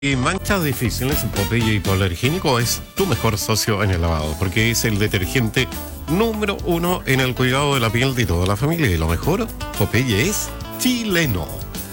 Y manchas difíciles, Popeye hipoalergénico es tu mejor socio en el lavado, porque es el detergente número 1 en el cuidado de la piel de toda la familia. Y lo mejor, Popeye es chileno.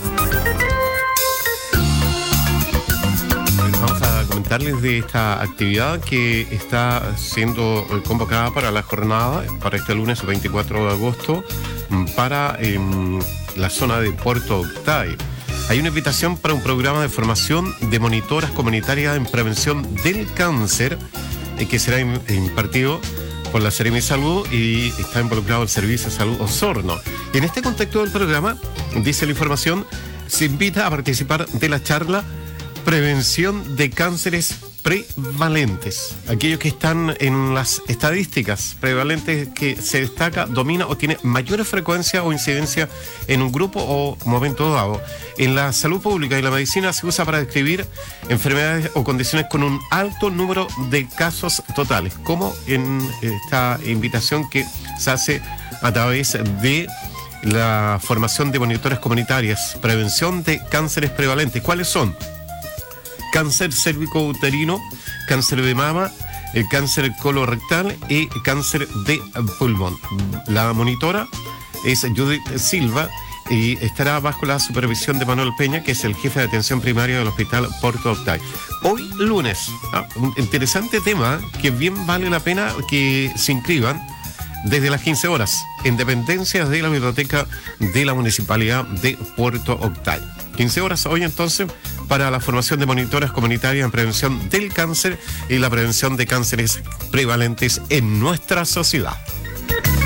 Vamos a comentarles de esta actividad que está siendo convocada para la jornada, para este lunes 24 de agosto, para la zona de Puerto Octay. Hay una invitación para un programa de formación de monitoras comunitarias en prevención del cáncer que será impartido por la Seremi de Salud y está involucrado el Servicio de Salud Osorno. Y en este contexto del programa, dice la información, se invita a participar de la charla Prevención de Cánceres Prevalentes. Aquellos que están en las estadísticas prevalentes que se destaca, domina o tiene mayor frecuencia o incidencia en un grupo o momento dado. En la salud pública y la medicina se usa para describir enfermedades o condiciones con un alto número de casos totales, como en esta invitación que se hace a través de la formación de monitores comunitarias, prevención de cánceres prevalentes. ¿Cuáles son? Cáncer cérvico-uterino, cáncer de mama, cáncer colorectal y cáncer de pulmón. La monitora es Judith Silva y estará bajo la supervisión de Manuel Peña, que es el jefe de atención primaria del Hospital Puerto Octay. Hoy lunes, un interesante tema que bien vale la pena que se inscriban desde las 15 horas en dependencias de la biblioteca de la Municipalidad de Puerto Octay. 15 horas hoy entonces para la formación de monitoras comunitarias en prevención del cáncer y la prevención de cánceres prevalentes en nuestra sociedad.